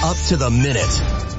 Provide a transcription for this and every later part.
up to the minute.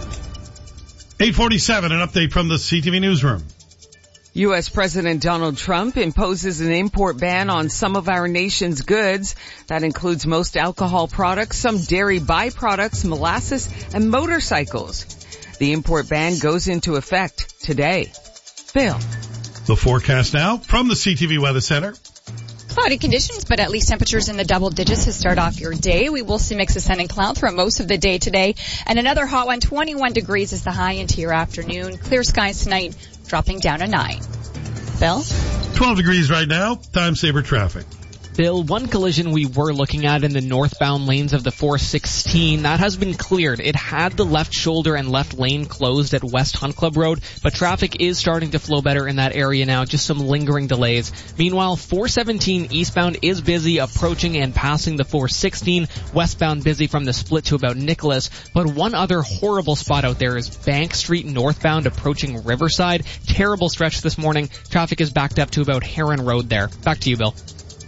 8:47, an update from the CTV Newsroom. U.S. President Donald Trump imposes an import ban on some of our nation's goods. That includes most alcohol products, some dairy byproducts, molasses, and motorcycles. The import ban goes into effect today. Phil. The forecast now from the CTV Weather Center. Cloudy conditions, but at least temperatures in the double digits to start off your day. We will see mix of sun and cloud throughout most of the day today. And another hot one, 21 degrees is the high into your afternoon. Clear skies tonight, dropping down to 9. Bill? 12 degrees right now. Time saver traffic. Bill, one collision we were looking at in the northbound lanes of the 416, that has been cleared. It had the left shoulder and left lane closed at West Hunt Club Road, but traffic is starting to flow better in that area now, just some lingering delays. Meanwhile, 417 eastbound is busy approaching and passing the 416, westbound busy from the split to about Nicholas, but one other horrible spot out there is Bank Street northbound approaching Riverside. Terrible stretch this morning. Traffic is backed up to about Heron Road there. Back to you, Bill.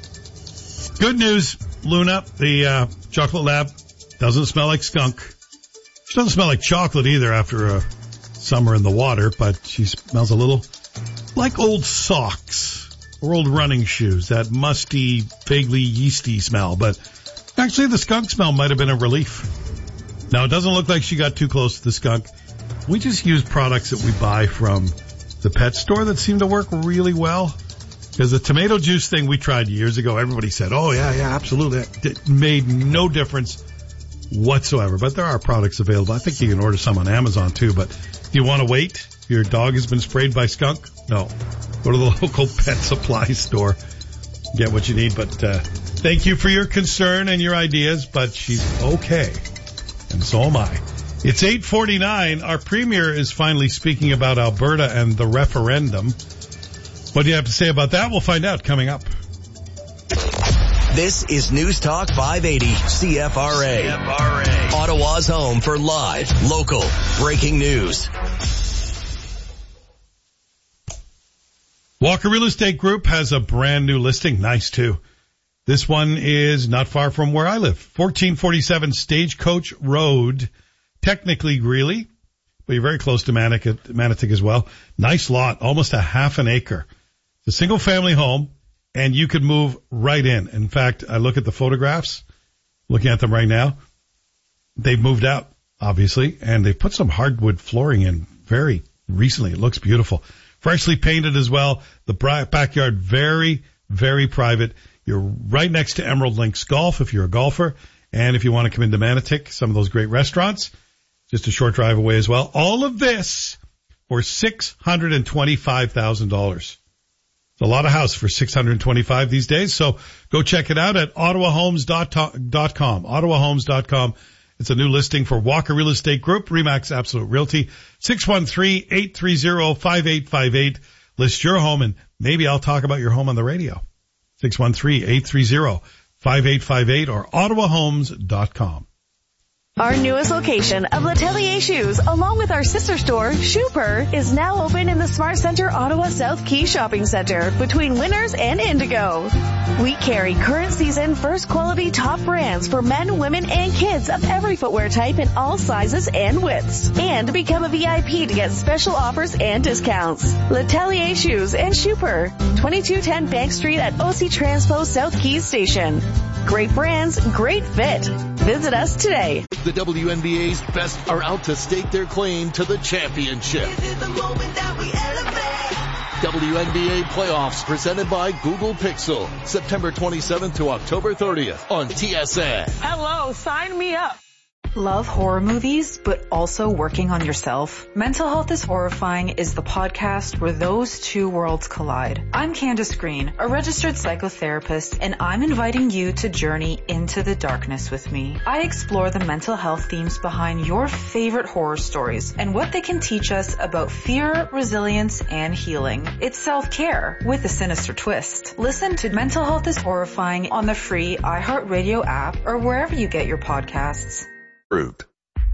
Good news, Luna, the chocolate lab, doesn't smell like skunk. She doesn't smell like chocolate either after a summer in the water, but she smells a little like old socks or old running shoes, that musty, vaguely yeasty smell. But actually the skunk smell might have been a relief. Now, it doesn't look like she got too close to the skunk. We just use products that we buy from the pet store that seem to work really well. Because the tomato juice thing we tried years ago, everybody said, oh, yeah, absolutely. It made no difference whatsoever. But there are products available. I think you can order some on Amazon, too. But if you want to wait, your dog has been sprayed by skunk, no. Go to the local pet supply store. Get what you need. But thank you for your concern and your ideas. But she's okay. And so am I. It's 8:49. Our premier is finally speaking about Alberta and the referendum. What do you have to say about that? We'll find out coming up. This is News Talk 580 CFRA. Ottawa's home for live, local, breaking news. Walker Real Estate Group has a brand new listing. Nice, too. This one is not far from where I live. 1447 Stagecoach Road, technically Greeley, but you're very close to Manotick as well. Nice lot, almost a half an acre. It's a single-family home, and you could move right in. In fact, I look at the photographs, looking at them right now. They've moved out, obviously, and they've put some hardwood flooring in very recently. It looks beautiful. Freshly painted as well. The backyard, very, very private. You're right next to Emerald Links Golf if you're a golfer. And if you want to come into Manotick, some of those great restaurants, just a short drive away as well. All of this for $625,000. It's a lot of house for $625 these days. So go check it out at ottawahomes.com. ottawahomes.com. It's a new listing for Walker Real Estate Group, RE/MAX Absolute Realty. 613-830-5858. List your home, and maybe I'll talk about your home on the radio. 613-830-5858 or ottawahomes.com. Our newest location of L'Atelier Shoes, along with our sister store, Shooper, is now open in the Smart Center Ottawa South Quay Shopping Center between Winners and Indigo. We carry current season first quality top brands for men, women, and kids of every footwear type in all sizes and widths. And become a VIP to get special offers and discounts. L'Atelier Shoes and Shooper, 2210 Bank Street at OC Transpo South Quay Station. Great brands, great fit. Visit us today. The WNBA's best are out to stake their claim to the championship. WNBA playoffs presented by Google Pixel. September 27th to October 30th on TSN. Hello, sign me up. Love horror movies, but also working on yourself? Mental Health is Horrifying is the podcast where those two worlds collide. I'm Candace Green, a registered psychotherapist, and I'm inviting you to journey into the darkness with me. I explore the mental health themes behind your favorite horror stories and what they can teach us about fear, resilience, and healing. It's self-care with a sinister twist. Listen to Mental Health is Horrifying on the free iHeartRadio app or wherever you get your podcasts. Fruit.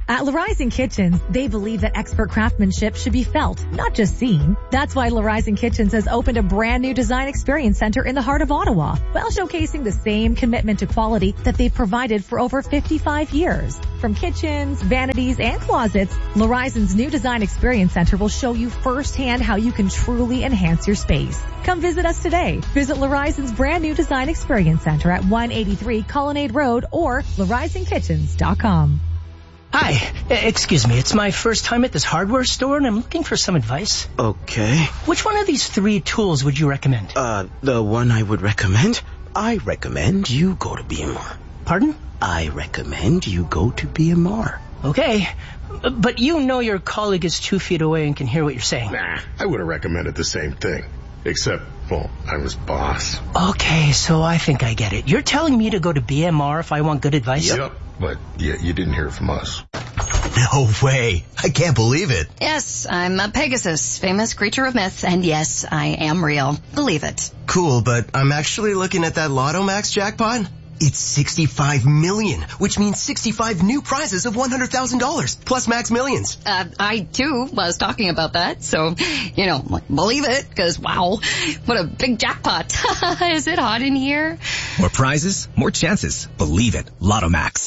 At La Rising Kitchens, they believe that expert craftsmanship should be felt, not just seen. That's why La Rising Kitchens has opened a brand new design experience center in the heart of Ottawa, while showcasing the same commitment to quality that they've provided for over 55 years. From kitchens, vanities, and closets, La Rising's new design experience center will show you firsthand how you can truly enhance your space. Come visit us today. Visit La Rising's brand new design experience center at 183 Colonnade Road or larisingkitchens.com. Hi, excuse me, it's my first time at this hardware store and I'm looking for some advice. Okay. Which one of these 3 tools would you recommend? The one I would recommend? I recommend you go to BMR. Pardon? I recommend you go to BMR. Okay, but you know your colleague is 2 feet away and can hear what you're saying. Nah, I would have recommended the same thing. Except, well, I'm his boss. Okay, so I think I get it. You're telling me to go to BMR if I want good advice? Yep, but yeah, you didn't hear it from us. No way. I can't believe it. Yes, I'm a Pegasus, famous creature of myth, and yes, I am real. Believe it. Cool, but I'm actually looking at that Lotto Max jackpot. It's 65 million, which means 65 new prizes of $100,000 plus Max Millions. I too was talking about that, so, believe it, because wow, what a big jackpot. Is it hot in here? More prizes, more chances. Believe it. Lotto Max.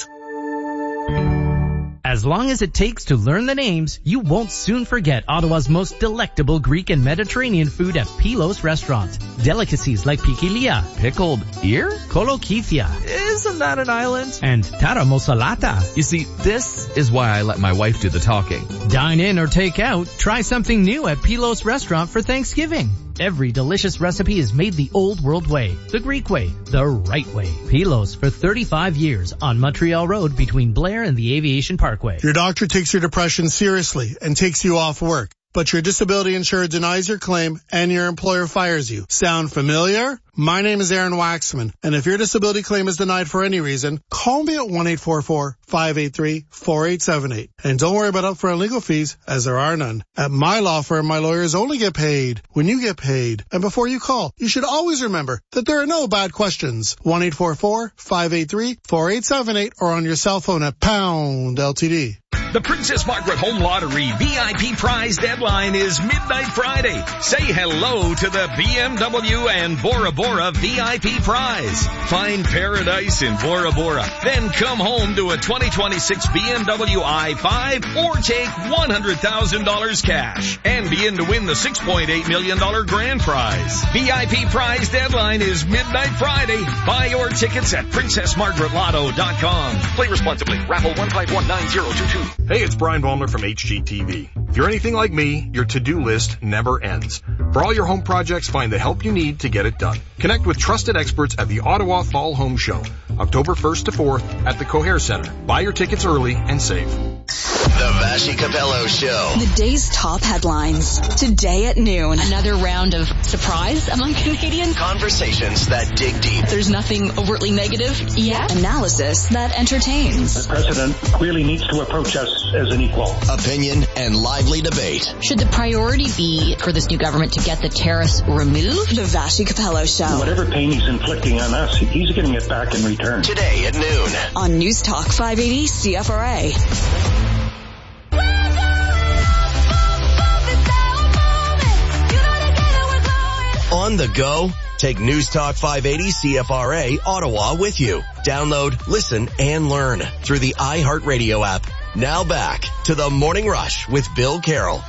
As long as it takes to learn the names, you won't soon forget Ottawa's most delectable Greek and Mediterranean food at Pilos Restaurant. Delicacies like pikilia, pickled ear, kolokitia, isn't that an island? And taramosalata. You see, this is why I let my wife do the talking. Dine in or take out, try something new at Pilos Restaurant for Thanksgiving. Every delicious recipe is made the old world way, the Greek way, the right way. Pilos for 35 years on Montreal Road between Blair and the Aviation Parkway. Your doctor takes your depression seriously and takes you off work, but your disability insurer denies your claim and your employer fires you. Sound familiar? My name is Aaron Waxman, and if your disability claim is denied for any reason, call me at 1-844-583-4878. And don't worry about upfront legal fees, as there are none. At my law firm, my lawyers only get paid when you get paid. And before you call, you should always remember that there are no bad questions. 1-844-583-4878 or on your cell phone at pound LTD. The Princess Margaret Home Lottery VIP prize deadline is midnight Friday. Say hello to the BMW and Bora Bora VIP prize. Find paradise in Bora Bora. Then come home to a 2026 BMW i5 or take $100,000 cash and be in to win the $6.8 million grand prize. VIP prize deadline is midnight Friday. Buy your tickets at PrincessMargaretLotto.com. Play responsibly. Raffle 1519022. Hey, it's Brian Baumler from HGTV. If you're anything like me, your to-do list never ends. For all your home projects, find the help you need to get it done. Connect with trusted experts at the Ottawa Fall Home Show, October 1st to 4th at the Coher Center. Buy your tickets early and save. The Vassy Capello Show. The day's top headlines. Today at noon. Another round of surprise among Canadians. Conversations that dig deep. There's nothing overtly negative yet. Analysis that entertains. The president clearly needs to approach us as an equal. Opinion and lively debate. Should the priority be for this new government to get the tariffs removed? The Vassy Capello Show. Whatever pain he's inflicting on us, he's getting it back in return. Today at noon. On News Talk 580 CFRA. On the go? Take News Talk 580 CFRA Ottawa with you. Download, listen, and learn through the iHeartRadio app. Now back to the Morning Rush with Bill Carroll.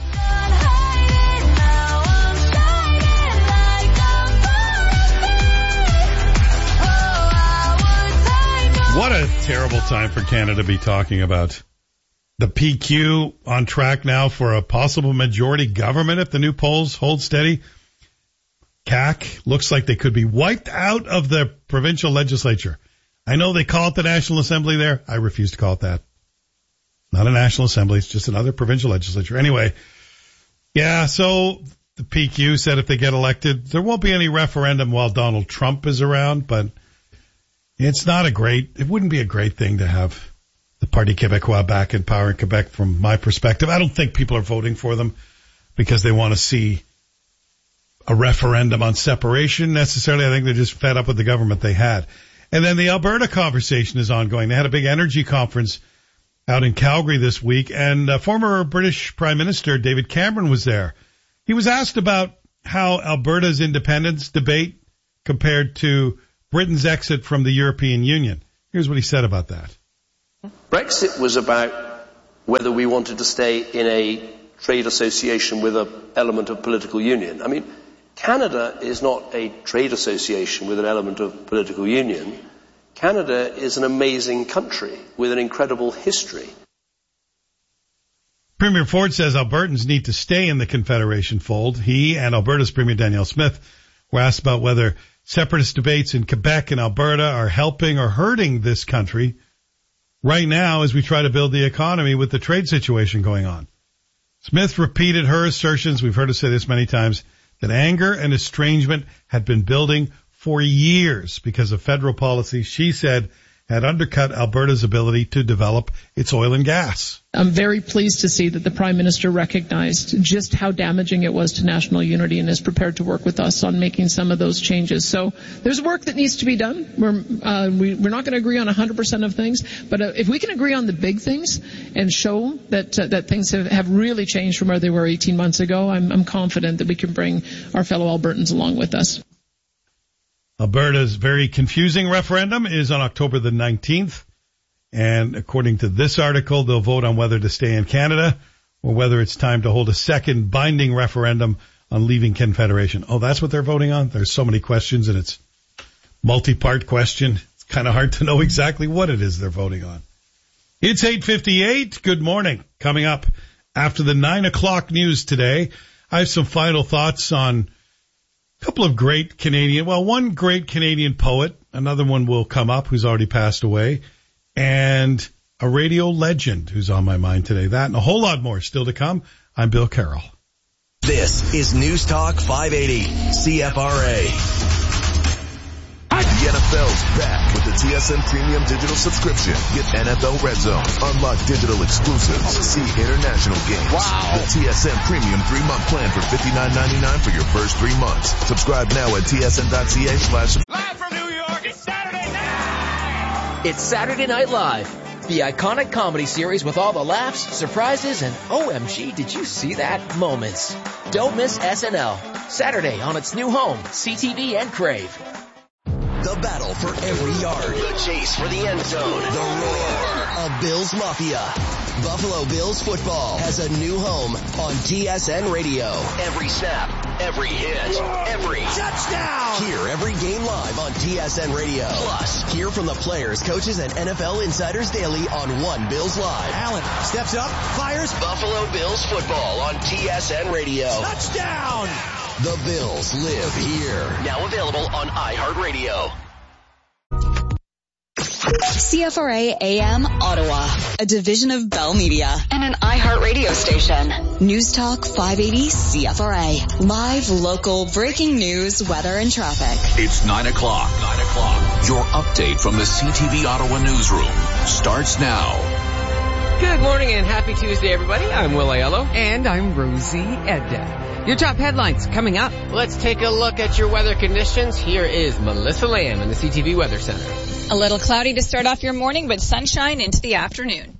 What a terrible time for Canada to be talking about the PQ on track now for a possible majority government if the new polls hold steady. CAQ looks like they could be wiped out of the provincial legislature. I know they call it the National Assembly there. I refuse to call it that. Not a National Assembly. It's just another provincial legislature. Anyway, yeah, so the PQ said if they get elected, there won't be any referendum while Donald Trump is around, but it wouldn't be a great thing to have the Parti Québécois back in power in Quebec from my perspective. I don't think people are voting for them because they want to see a referendum on separation necessarily. I think they're just fed up with the government they had. And then the Alberta conversation is ongoing. They had a big energy conference out in Calgary this week, and former British Prime Minister David Cameron was there. He was asked about how Alberta's independence debate compared to Britain's exit from the European Union. Here's what he said about that. Brexit was about whether we wanted to stay in a trade association with an element of political union. I mean, Canada is not a trade association with an element of political union. Canada is an amazing country with an incredible history. Premier Ford says Albertans need to stay in the Confederation fold. He and Alberta's Premier Danielle Smith were asked about whether separatist debates in Quebec and Alberta are helping or hurting this country right now as we try to build the economy with the trade situation going on. Smith repeated her assertions, we've heard her say this many times, that anger and estrangement had been building for years because of federal policy she said had undercut Alberta's ability to develop its oil and gas. I'm very pleased to see that the Prime Minister recognized just how damaging it was to national unity and is prepared to work with us on making some of those changes. So there's work that needs to be done. We're not going to agree on 100% of things, but if we can agree on the big things and show that things have really changed from where they were 18 months ago, I'm confident that we can bring our fellow Albertans along with us. Alberta's very confusing referendum is on October the 19th. And according to this article, they'll vote on whether to stay in Canada or whether it's time to hold a second binding referendum on leaving Confederation. Oh, that's what they're voting on? There's so many questions and it's multi-part question. It's kind of hard to know exactly what it is they're voting on. It's 8:58. Good morning. Coming up after the 9 o'clock news today, I have some final thoughts on a couple of great Canadian, one great Canadian poet, another one will come up who's already passed away, and a radio legend who's on my mind today. That and a whole lot more still to come. I'm Bill Carroll. This is News Talk 580 CFRA. The NFL's back with the TSN Premium Digital subscription. Get NFL Red Zone, unlock digital exclusives, see international games. Wow. The TSN Premium 3-month plan for $59.99 for your first 3 months. Subscribe now at tsn.ca/. Live from New York, it's Saturday night! It's Saturday Night Live, the iconic comedy series with all the laughs, surprises, and OMG, did you see that moments. Don't miss SNL. Saturday on its new home, CTV and Crave. The battle for every yard. The chase for the end zone. The roar of Bills Mafia. Buffalo Bills football has a new home on TSN Radio. Every snap, every hit, every touchdown. Hear every game live on TSN Radio. Plus, hear from the players, coaches, and NFL insiders daily on One Bills Live. Allen steps up, fires. Buffalo Bills football on TSN Radio. Touchdown! The Bills live here. Now available on iHeartRadio. CFRA AM Ottawa, a division of Bell Media and an iHeartRadio station. News Talk 580 CFRA. Live, local, breaking news, weather, and traffic. It's 9 o'clock. Your update from the CTV Ottawa newsroom starts now. Good morning and happy Tuesday, everybody. I'm Will Aiello. And I'm Rosie Edda. Your top headlines coming up. Let's take a look at your weather conditions. Here is Melissa Lamb in the CTV Weather Center. A little cloudy to start off your morning, but sunshine into the afternoon.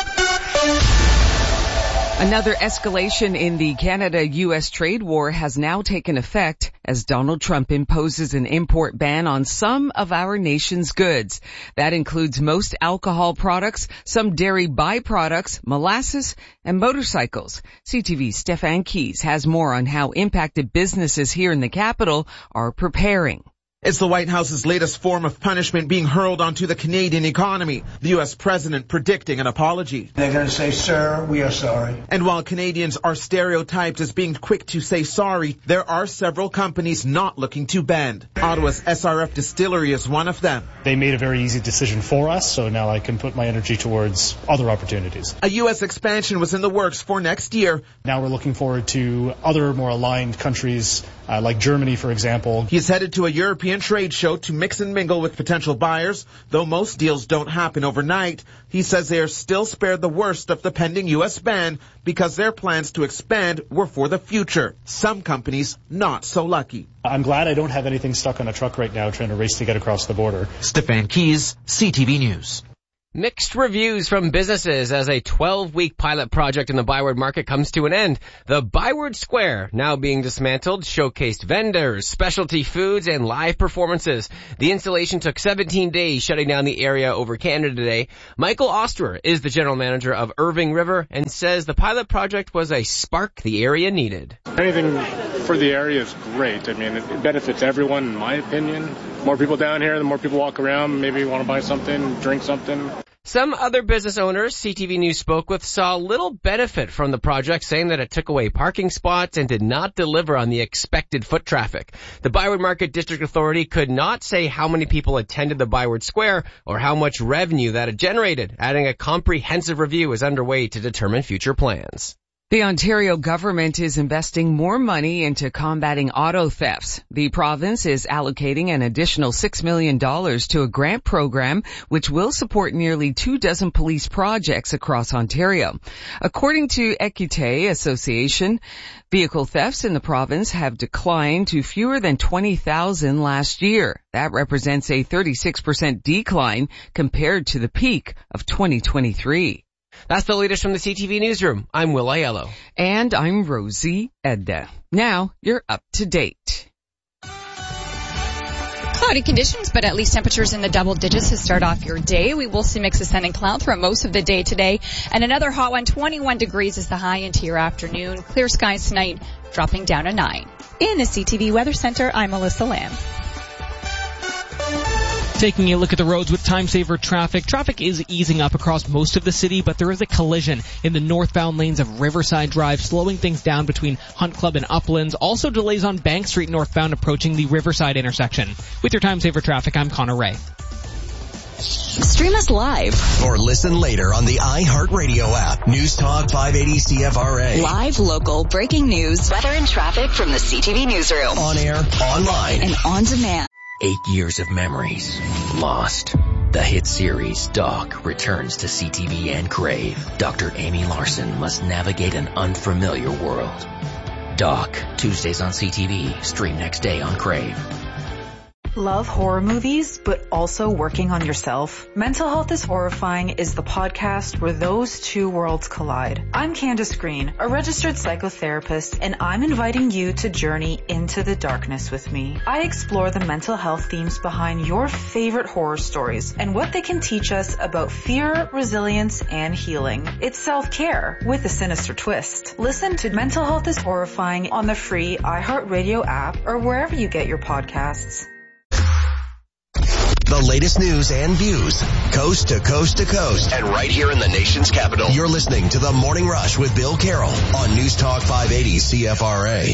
Another escalation in the Canada-U.S. trade war has now taken effect as Donald Trump imposes an import ban on some of our nation's goods. That includes most alcohol products, some dairy byproducts, molasses, and motorcycles. CTV's Stefan Keys has more on how impacted businesses here in the capital are preparing. It's the White House's latest form of punishment being hurled onto the Canadian economy. The U.S. president predicting an apology. They're going to say, sir, we are sorry. And while Canadians are stereotyped as being quick to say sorry, there are several companies not looking to bend. Ottawa's SRF Distillery is one of them. They made a very easy decision for us, so now I can put my energy towards other opportunities. A U.S. expansion was in the works for next year. Now we're looking forward to other more aligned countries, like Germany, for example. He's headed to a European trade show to mix and mingle with potential buyers. Though most deals don't happen overnight, he says they are still spared the worst of the pending U.S. ban because their plans to expand were for the future. Some companies not so lucky. I'm glad I don't have anything stuck on a truck right now trying to race to get across the border. Stefan Keys, CTV News. Mixed reviews from businesses as a 12-week pilot project in the Byward Market comes to an end. The Byward Square, now being dismantled, showcased vendors, specialty foods, and live performances. The installation took 17 days, shutting down the area over Canada Day. Michael Osterer is the general manager of Irving River and says the pilot project was a spark the area needed. Anything for the area is great. I mean, it benefits everyone, in my opinion. More people down here, the more people walk around, maybe want to buy something, drink something. Some other business owners CTV News spoke with saw little benefit from the project, saying that it took away parking spots and did not deliver on the expected foot traffic. The Byward Market District Authority could not say how many people attended the Byward Square or how much revenue that it generated, adding a comprehensive review is underway to determine future plans. The Ontario government is investing more money into combating auto thefts. The province is allocating an additional $6 million to a grant program which will support nearly 24 police projects across Ontario. According to Equité Association, vehicle thefts in the province have declined to fewer than 20,000 last year. That represents a 36% decline compared to the peak of 2023. That's the latest from the CTV Newsroom. I'm Will Aiello. And I'm Rosie Edda. Now you're up to date. Cloudy conditions, but at least temperatures in the double digits to start off your day. We will see mixed ascending cloud throughout most of the day today. And another hot one, 21 degrees is the high into your afternoon. Clear skies tonight, dropping down to 9. In the CTV Weather Center, I'm Melissa Lamb. Taking a look at the roads with time-saver traffic. Traffic is easing up across most of the city, but there is a collision in the northbound lanes of Riverside Drive, slowing things down between Hunt Club and Uplands. Also delays on Bank Street northbound approaching the Riverside intersection. With your time-saver traffic, I'm Connor Ray. Stream us live. Or listen later on the iHeartRadio app. News Talk 580 CFRA. Live, local, breaking news, weather and traffic from the CTV Newsroom. On air, online, and on demand. 8 years of memories lost. The hit series Doc returns to CTV and Crave. Dr. Amy Larson must navigate an unfamiliar world. Doc, Tuesdays on CTV, stream next day on Crave. Love horror movies, but also working on yourself? Mental Health is Horrifying is the podcast where those two worlds collide. I'm Candace Green, a registered psychotherapist, and I'm inviting you to journey into the darkness with me. I explore the mental health themes behind your favorite horror stories and what they can teach us about fear, resilience, and healing. It's self-care with a sinister twist. Listen to Mental Health is Horrifying on the free iHeartRadio app or wherever you get your podcasts. The latest news and views, coast to coast to coast, and right here in the nation's capital. You're listening to The Morning Rush with Bill Carroll on News Talk 580 CFRA.